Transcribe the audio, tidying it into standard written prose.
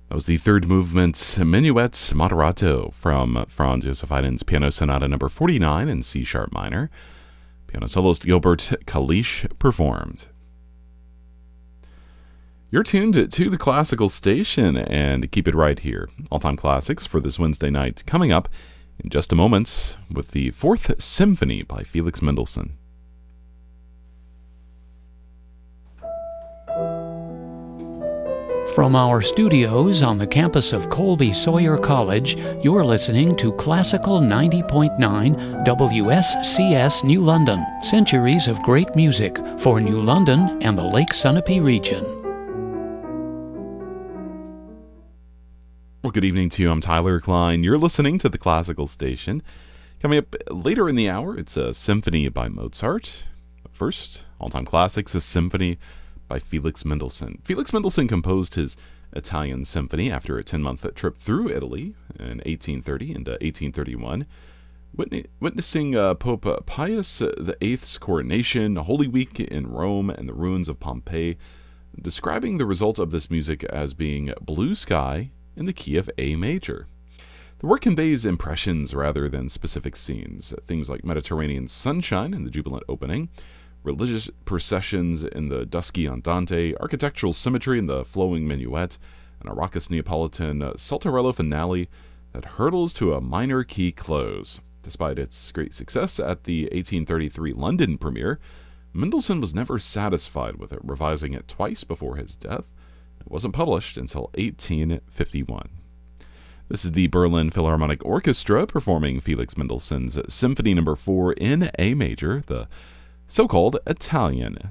That was the third movement, Minuet Moderato, from Franz Joseph Haydn's Piano Sonata number 49 in C sharp minor. Piano soloist Gilbert Kalisch performed. You're tuned to the Classical Station, and keep it right here. All-time classics for this Wednesday night coming up in just a moment with the Fourth Symphony by Felix Mendelssohn. From our studios on the campus of Colby Sawyer College, you're listening to Classical 90.9 WSCS New London. Centuries of great music for New London and the Lake Sunapee region. Well, good evening to you. I'm Tyler Klein. You're listening to the Classical Station. Coming up later in the hour, it's a symphony by Mozart. But first, all-time classics, a symphony by Felix Mendelssohn. Felix Mendelssohn composed his Italian symphony after a 10-month trip through Italy in 1830 into 1831, witnessing Pope Pius VIII's coronation, Holy Week in Rome, and the ruins of Pompeii, describing the result of this music as being blue sky in the key of A major. The work conveys impressions rather than specific scenes, things like Mediterranean sunshine in the jubilant opening, religious processions in the dusky andante, architectural symmetry in the flowing minuet, and a raucous Neapolitan saltarello finale that hurtles to a minor key close. Despite its great success at the 1833 London premiere, Mendelssohn was never satisfied with it, revising it twice before his death. It wasn't published until 1851. This is the Berlin Philharmonic Orchestra performing Felix Mendelssohn's Symphony No. 4 in A major, the so-called Italian